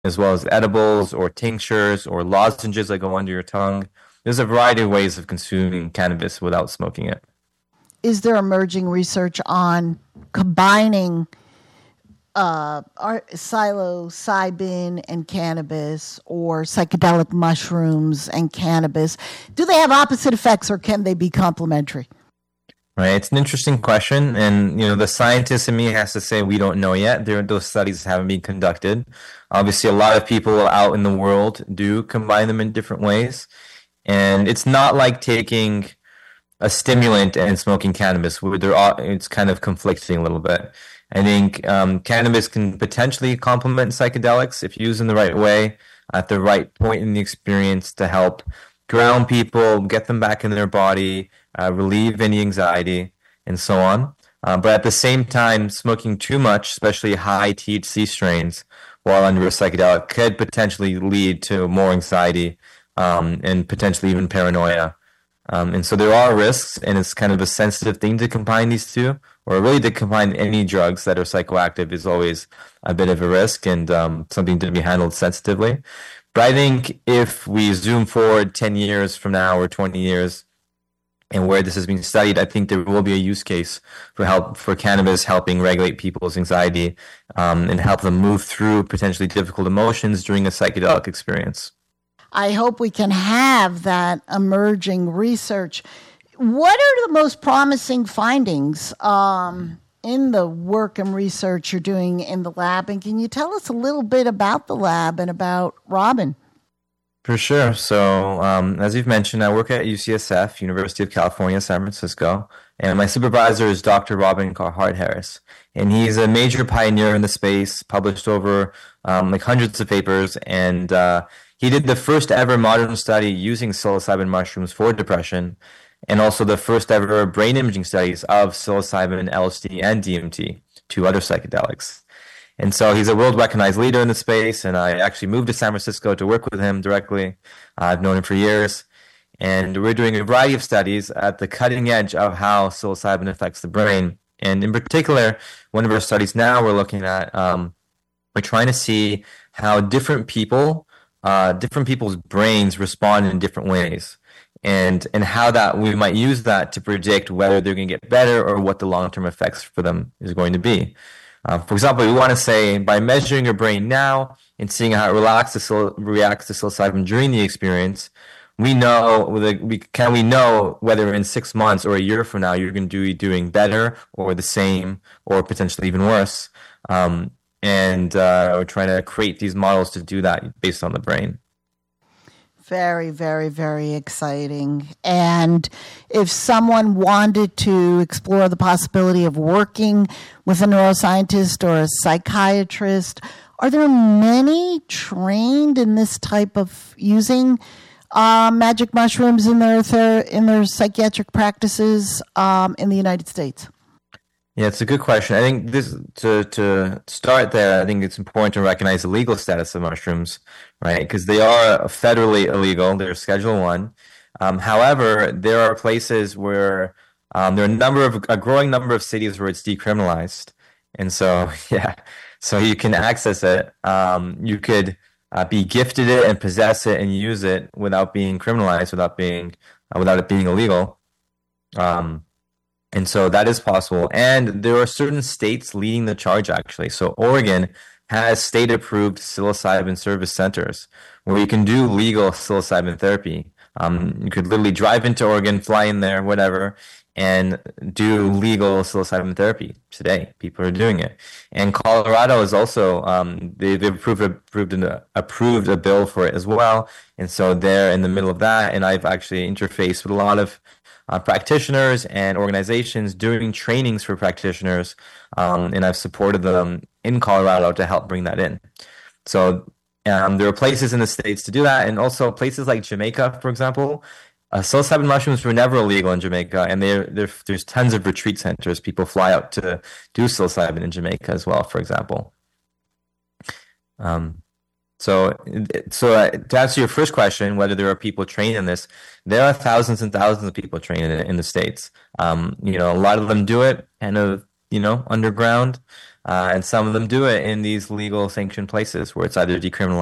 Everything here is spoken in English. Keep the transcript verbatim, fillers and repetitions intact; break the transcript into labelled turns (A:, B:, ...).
A: as well as edibles or tinctures or lozenges that go under your tongue. There's a variety of ways of consuming cannabis without smoking it.
B: Is there emerging research on combining uh, psilocybin and cannabis, or psychedelic mushrooms and cannabis? Do they have opposite effects, or can they be complementary?
A: Right, it's an interesting question, and you know the scientist in me has to say we don't know yet. There, those studies haven't been conducted. Obviously, a lot of people out in the world do combine them in different ways, and it's not like taking a stimulant and smoking cannabis, where they're all, it's kind of conflicting a little bit. I think um, cannabis can potentially complement psychedelics if used in the right way at the right point in the experience to help ground people, get them back in their body, uh, relieve any anxiety, and so on. Uh, but at the same time, smoking too much, especially high T H C strains, while under a psychedelic could potentially lead to more anxiety um, and potentially even paranoia. Um, and so there are risks, and it's kind of a sensitive thing to combine these two, or really to combine any drugs that are psychoactive is always a bit of a risk and um, something to be handled sensitively. But I think if we zoom forward ten years from now or twenty years and where this is being studied, I think there will be a use case for help for cannabis helping regulate people's anxiety um, and help them move through potentially difficult emotions during a psychedelic experience.
B: I hope we can have that emerging research. What are the most promising findings um, in the work and research you're doing in the lab? And can you tell us a little bit about the lab and about Robin?
A: For sure. So, um, as you've mentioned, I work at U C S F, University of California, San Francisco, and my supervisor is Doctor Robin Carhart Harris. And he's a major pioneer in the space, published over um, like hundreds of papers, and uh, he did the first ever modern study using psilocybin mushrooms for depression, and also the first ever brain imaging studies of psilocybin, L S D, and D M T, two other psychedelics. And so he's a world recognized leader in the space, and I actually moved to San Francisco to work with him directly. Uh, I've known him for years, and we're doing a variety of studies at the cutting edge of how psilocybin affects the brain. And in particular, one of our studies now we're looking at, um, we're trying to see how different people, uh, different people's brains respond in different ways. And and how that we might use that to predict whether they're going to get better or what the long-term effects for them is going to be. Uh, for example, we want to say by measuring your brain now and seeing how it relaxes, reacts to psilocybin during the experience, we know we can we know whether in six months or a year from now you're going to be doing better or the same or potentially even worse. Um, and uh, we're trying to create these models to do that based on the brain.
B: Very, very, very exciting. And if someone wanted to explore the possibility of working with a neuroscientist or a psychiatrist, are there many trained in this type of using uh, magic mushrooms in their ther- in their psychiatric practices um, in the United States?
A: Yeah, it's a good question. I think this to to start there, I think it's important to recognize the legal status of mushrooms, right? Because they are federally illegal. They're Schedule One. Um, however, there are places where um, there are a number of a growing number of cities where it's decriminalized, and so yeah, so you can access it. Um, you could uh, be gifted it and possess it and use it without being criminalized, without being uh, without it being illegal. Um, And so that is possible. And there are certain states leading the charge, actually. So Oregon has state-approved psilocybin service centers where you can do legal psilocybin therapy. Um, you could literally drive into Oregon, fly in there, whatever, and do legal psilocybin therapy today. People are doing it. And Colorado is also, um, they, they've approved, approved, an, approved a bill for it as well. And so they're in the middle of that. And I've actually interfaced with a lot of Uh, practitioners and organizations doing trainings for practitioners, um, and I've supported them in Colorado to help bring that in. So um, there are places in the States to do that, and also places like Jamaica, for example. Uh, psilocybin mushrooms were never illegal in Jamaica, and they're, they're, there's tons of retreat centers. People fly out to do psilocybin in Jamaica as well, for example. Um, So, so uh, to answer your first question, whether there are people trained in this, there are thousands and thousands of people trained in it in the States. Um, you know, a lot of them do it kind of you know, underground. Uh, and some of them do it in these legal sanctioned places where it's either decriminalized